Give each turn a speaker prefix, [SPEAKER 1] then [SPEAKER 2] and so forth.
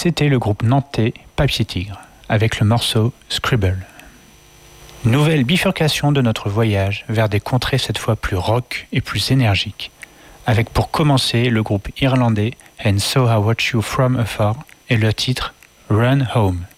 [SPEAKER 1] C'était le groupe nantais Papier Tigre, avec le morceau Scribble. Nouvelle bifurcation de notre voyage vers des contrées cette fois plus rock et plus énergiques, avec pour commencer le groupe irlandais And So I Watch You From Afar et le titre Run Home.